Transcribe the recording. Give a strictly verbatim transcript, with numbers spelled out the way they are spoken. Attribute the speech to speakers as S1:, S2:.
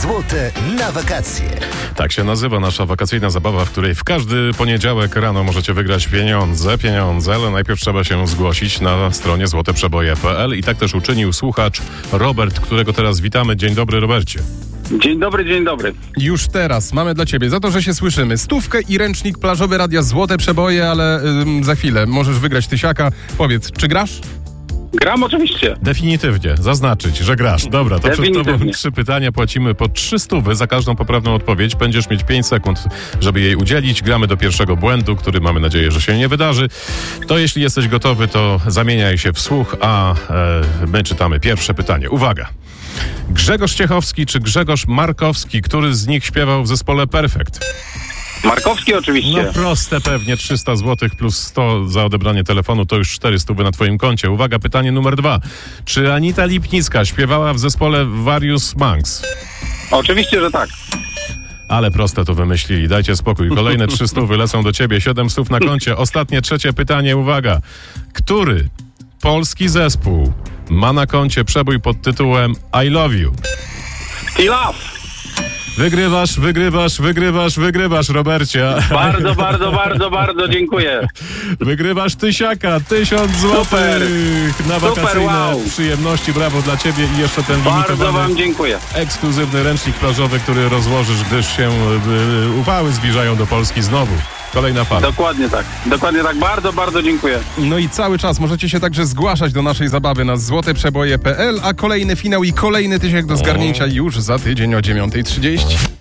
S1: Złote na wakacje.
S2: Tak się nazywa nasza wakacyjna zabawa, w której w każdy poniedziałek rano możecie wygrać pieniądze, pieniądze, ale najpierw trzeba się zgłosić na stronie złote przeboje kropka p l i tak też uczynił słuchacz Robert, którego teraz witamy. Dzień dobry, Robercie.
S3: Dzień dobry, dzień dobry.
S4: Już teraz mamy dla ciebie, za to, że się słyszymy, stówkę i ręcznik plażowy Radia Złote Przeboje, ale ym, za chwilę możesz wygrać tysiaka. Powiedz, czy grasz?
S3: Gram oczywiście.
S2: Definitywnie, zaznaczyć, że grasz. Dobra, to przed tobą trzy pytania, płacimy po trzy stówy za każdą poprawną odpowiedź. Będziesz mieć pięć sekund, żeby jej udzielić. Gramy do pierwszego błędu, który mamy nadzieję, że się nie wydarzy. To jeśli jesteś gotowy, to zamieniaj się w słuch, a e, my czytamy pierwsze pytanie. Uwaga! Grzegorz Ciechowski czy Grzegorz Markowski, który z nich śpiewał w zespole Perfekt?
S3: Markowski oczywiście.
S2: No proste pewnie, trzysta złotych plus sto za odebranie telefonu, to już czterysta na twoim koncie. Uwaga, pytanie numer dwa. Czy Anita Lipnicka śpiewała w zespole Various Monks?
S3: Oczywiście, że tak.
S2: Ale proste to wymyślili, dajcie spokój. Kolejne trzy stówy lecą do ciebie, siedem stów na koncie. Ostatnie, trzecie pytanie, uwaga. Który polski zespół ma na koncie przebój pod tytułem I Love You?
S3: T-Love.
S2: Wygrywasz, wygrywasz, wygrywasz, wygrywasz, Robercie.
S3: Bardzo, bardzo, bardzo, bardzo dziękuję.
S2: Wygrywasz tysiaka, tysiąc złotych na wakacyjne
S3: Super, wow.
S2: przyjemności. Brawo dla ciebie i jeszcze ten
S3: Bardzo
S2: limitowany,
S3: wam dziękuję.
S2: ekskluzywny ręcznik plażowy, który rozłożysz, gdyż się y, upały zbliżają do Polski znowu. Kolejna fala.
S3: Dokładnie tak. Dokładnie tak. Bardzo, bardzo dziękuję.
S4: No i cały czas możecie się także zgłaszać do naszej zabawy na złote przeboje kropka p l, a kolejny finał i kolejny tysiak do zgarnięcia już za tydzień o dziewiąta trzydzieści.